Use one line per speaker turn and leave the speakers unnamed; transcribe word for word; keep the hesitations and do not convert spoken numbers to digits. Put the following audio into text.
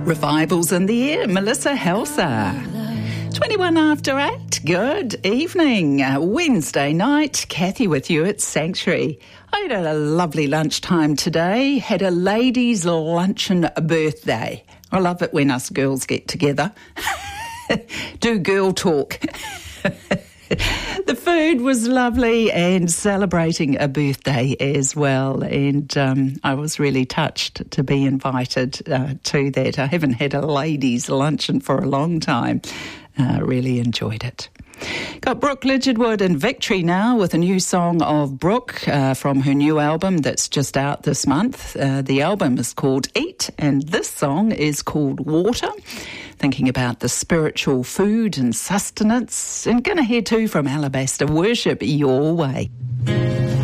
Revivals in the air, Melissa Helser. twenty-one after eight, good evening. Uh, Wednesday night, Kathy with you at Sanctuary. I had a lovely lunchtime today, had a ladies' luncheon birthday. I love it when us girls get together. Do girl talk. The food was lovely and celebrating a birthday as well, and um, I was really touched to be invited uh, to that. I haven't had a ladies' luncheon for a long time. Uh, really enjoyed it. Got Brooke Lidgerwood in Victory now with a new song of Brooke uh, from her new album that's just out this month. Uh, the album is called Eat, and this song is called Water. Thinking about the spiritual food and sustenance. And going to hear too from Alabaster Worship, Your Way.